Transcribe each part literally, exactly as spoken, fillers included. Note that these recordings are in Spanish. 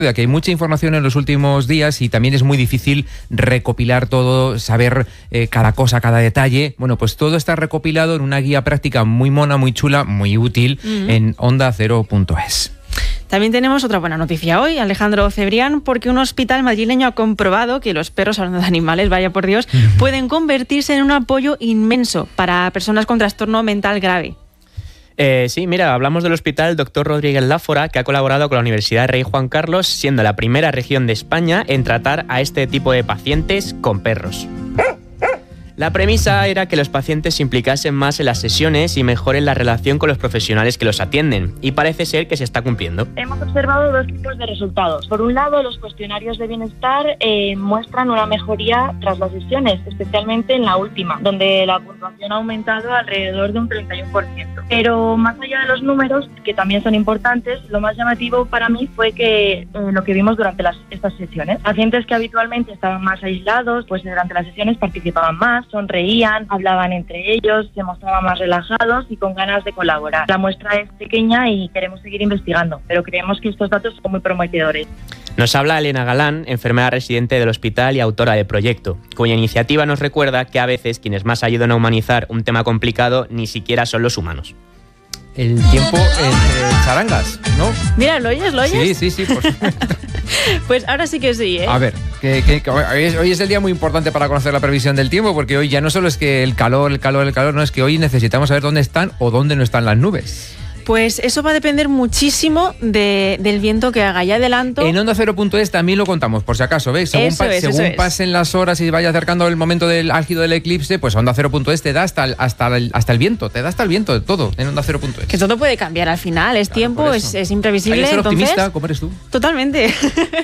que hay mucha información en los últimos días y también es muy difícil recopilar todo, saber eh, cada cosa, cada detalle. Bueno, pues todo está recopilado en una guía práctica muy mona, muy chula, muy útil uh-huh. en onda cero punto es. También tenemos otra buena noticia hoy, Alejandro Cebrián, porque un hospital madrileño ha comprobado que los perros, hablando de animales, vaya por Dios, uh-huh. pueden convertirse en un apoyo inmenso para personas con trastorno mental grave. Eh, sí, mira, hablamos del Hospital Doctor Rodríguez Láfora, que ha colaborado con la Universidad Rey Juan Carlos, siendo la primera región de España en tratar a este tipo de pacientes con perros. La premisa era que los pacientes se implicasen más en las sesiones y mejoren la relación con los profesionales que los atienden, y parece ser que se está cumpliendo. Hemos observado dos tipos de resultados. Por un lado, los cuestionarios de bienestar eh, muestran una mejoría tras las sesiones, especialmente en la última, donde la puntuación ha aumentado alrededor de un treinta y uno por ciento. Pero más allá de los números, que también son importantes, lo más llamativo para mí fue que eh, lo que vimos durante las, estas sesiones. Pacientes que habitualmente estaban más aislados, pues durante las sesiones participaban más, sonreían, hablaban entre ellos, se mostraban más relajados y con ganas de colaborar. La muestra es pequeña y queremos seguir investigando, pero creemos que estos datos son muy prometedores. Nos habla Elena Galán, enfermera residente del hospital y autora del proyecto, cuya iniciativa nos recuerda que a veces quienes más ayudan a humanizar un tema complicado ni siquiera son los humanos. El tiempo entre charangas, ¿no? Mira, ¿lo oyes? ¿Lo oyes? Sí, sí, sí, por supuesto. Pues ahora sí que sí, ¿eh? A ver, que, que, que hoy, es, hoy es el día muy importante para conocer la previsión del tiempo, porque hoy ya no solo es que el calor, el calor, el calor, no, es que hoy necesitamos saber dónde están o dónde no están las nubes. Pues eso va a depender muchísimo de, del viento que haga. Ya adelanto. En onda cero punto es también lo contamos, por si acaso, ¿ves? Según, eso pa- es, según eso pasen es. las horas y vaya acercando el momento del álgido del eclipse, pues onda cero punto es te da hasta el, hasta, el, hasta el viento, te da hasta el viento de todo en onda cero punto es. Que todo puede cambiar al final, es claro, tiempo, es, es imprevisible. Hay que ser entonces, optimista, ¿cómo eres tú? Totalmente.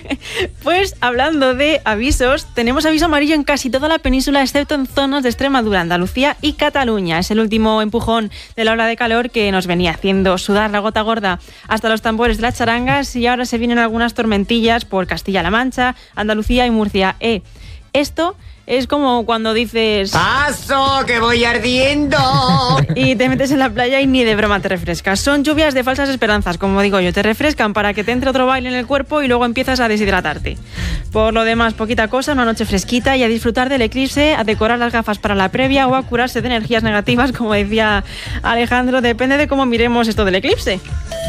Pues hablando de avisos, tenemos aviso amarillo en casi toda la península, excepto en zonas de Extremadura, Andalucía y Cataluña. Es el último empujón de la ola de calor que nos venía haciendo sudar la gota gorda hasta los tambores de las charangas, y ahora se vienen algunas tormentillas por Castilla-La Mancha, Andalucía y Murcia. Eh, esto es como cuando dices ¡paso, que voy ardiendo! Y te metes en la playa y ni de broma te refrescas. Son lluvias de falsas esperanzas, como digo yo. Te refrescan para que te entre otro baile en el cuerpo y luego empiezas a deshidratarte. Por lo demás, poquita cosa, una noche fresquita y a disfrutar del eclipse, a decorar las gafas para la previa o a curarse de energías negativas, como decía Alejandro. Depende de cómo miremos esto del eclipse.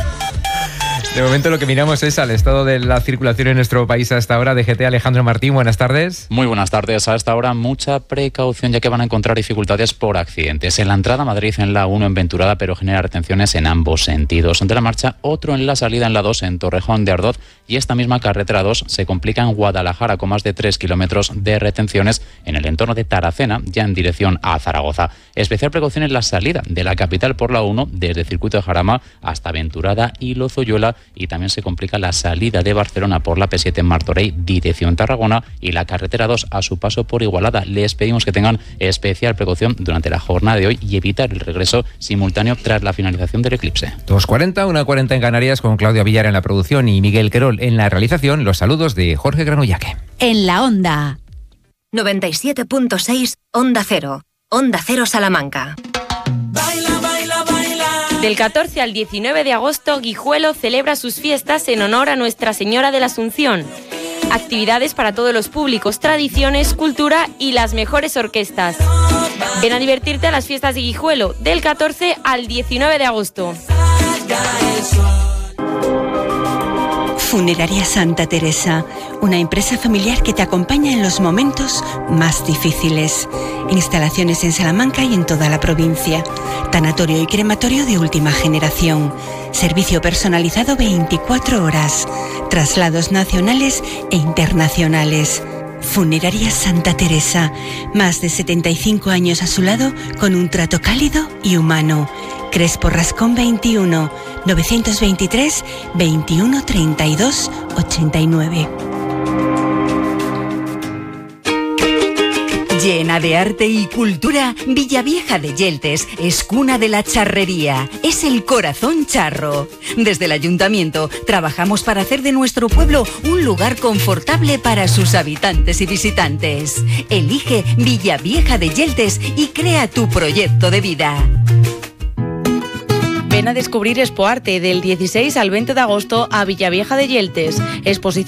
De momento lo que miramos es al estado de la circulación en nuestro país hasta ahora. D G T, Alejandro Martín, buenas tardes. Muy buenas tardes. A esta hora mucha precaución, ya que van a encontrar dificultades por accidentes. En la entrada a Madrid en la uno en Venturada, pero genera retenciones en ambos sentidos. De la marcha, otro en la salida en la dos en Torrejón de Ardoz, y esta misma carretera dos se complica en Guadalajara con más de tres kilómetros de retenciones en el entorno de Taracena, ya en dirección a Zaragoza. Especial precaución en la salida de la capital por la uno desde el circuito de Jarama hasta Venturada y Lozoyuela, y también se complica la salida de Barcelona por la P siete en Martorell, dirección Tarragona, y la carretera dos a su paso por Igualada. Les pedimos que tengan especial precaución durante la jornada de hoy y evitar el regreso simultáneo tras la finalización del eclipse. dos cuarenta, una cuarenta en Canarias, con Claudia Villar en la producción y Miguel Querol en la realización. Los saludos de Jorge Granullaque. En la Onda. noventa y siete punto seis, Onda Cero. Onda Cero Salamanca. Del catorce al diecinueve de agosto, Guijuelo celebra sus fiestas en honor a Nuestra Señora de la Asunción. Actividades para todos los públicos, tradiciones, cultura y las mejores orquestas. Ven a divertirte a las fiestas de Guijuelo del catorce al diecinueve de agosto. Funeraria Santa Teresa, una empresa familiar que te acompaña en los momentos más difíciles. Instalaciones en Salamanca y en toda la provincia. Tanatorio y crematorio de última generación. Servicio personalizado veinticuatro horas. Traslados nacionales e internacionales. Funeraria Santa Teresa, más de setenta y cinco años a su lado con un trato cálido y humano. Crespo Rascón veintiuno, novecientos veintitrés, veintiuno treinta y dos, ochenta y nueve. Llena de arte y cultura, Villavieja de Yeltes es cuna de la charrería, es el corazón charro. Desde el ayuntamiento trabajamos para hacer de nuestro pueblo un lugar confortable para sus habitantes y visitantes. Elige Villavieja de Yeltes y crea tu proyecto de vida. Ven a descubrir Expoarte del dieciséis al veinte de agosto a Villavieja de Yeltes. Exposición